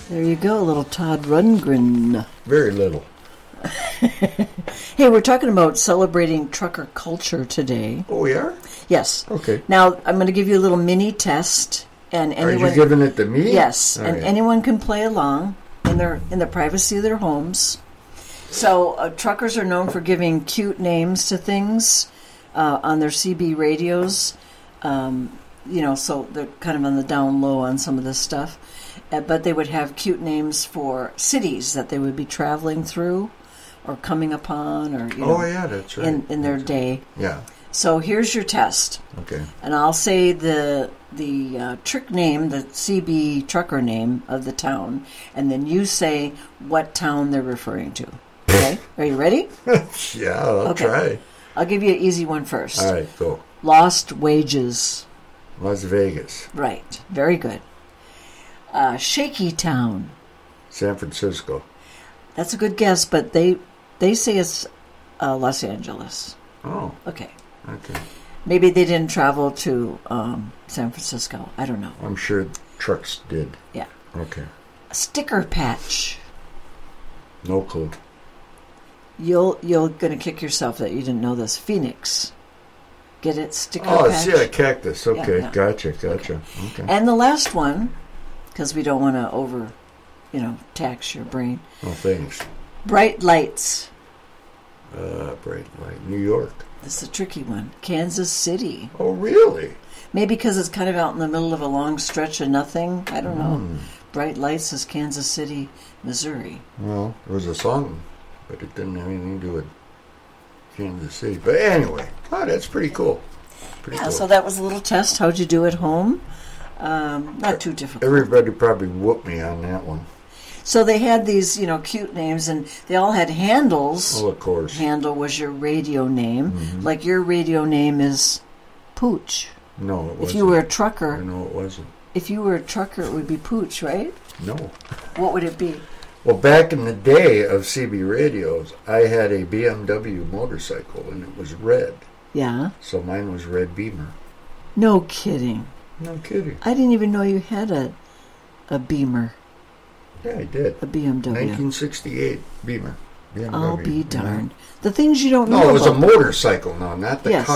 There you go, little Todd Rundgren. Very little. Hey, we're talking about celebrating trucker culture today. Oh, we are? Yes. Okay. Now, I'm going to give you a little mini test. And anyone, are you giving it to me? Yes. All and right. anyone can play along in the privacy of their homes. So truckers are known for giving cute names to things on their CB radios. So they're kind of on the down low on some of this stuff. But they would have cute names for cities that they would be traveling through or coming upon or, oh, yeah, that's right. in their day. Yeah. So here's your test. Okay. And I'll say the trick name, the CB trucker name of the town, and then you say what town they're referring to. Okay? Are you ready? Yeah, I'll try. I'll give you an easy one first. All right, go. Lost Wages. Las Vegas. Right. Very good. Shaky Town. San Francisco. That's a good guess, but they say it's Los Angeles. Oh. Okay. Okay. Maybe they didn't travel to San Francisco. I don't know. I'm sure trucks did. Yeah. Okay. Sticker Patch. No clue. You're gonna kick yourself that you didn't know this. Phoenix. Get it? Sticker Patch. Oh, yeah, cactus. Okay, Yeah. Gotcha. Okay. And the last one, because we don't want to over, tax your brain. Oh, thanks. Bright Lights. Bright light. New York. This is a tricky one. Kansas City. Oh, really? Maybe because it's kind of out in the middle of a long stretch of nothing. I don't know. Bright Lights is Kansas City, Missouri. Well, it was a song, but it didn't have anything to do with Kansas City. But anyway, that's pretty cool. Pretty cool. So that was a little test. How'd you do at home? Not too difficult. Everybody probably whooped me on that one. So they had these, cute names, and they all had handles. Oh, of course. Handle was your radio name. Like your radio name is Pooch. No, it wasn't. If you were a trucker. No, it wasn't. If you were a trucker, it would be Pooch, right? No. What would it be? Well, back in the day of CB radios, I had a BMW motorcycle, and it was red. Yeah? So mine was Red Beamer. No kidding. No kidding. I didn't even know you had a Beamer. Yeah, I did. A BMW. 1968 Beamer. BMW. I'll be darned. The things you don't know No, it was about. a motorcycle, no, not the car.